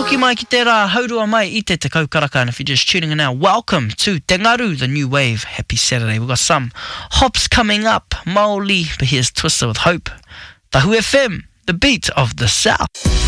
Hoki mai ki te rā, haurua mai I te kaukaraka, and if you're just tuning in now, welcome to Te Ngaru, the new wave. Happy Saturday. We've got some hops coming up, Maoli, but here's Twister with Hope. Tahu FM, the beat of the South.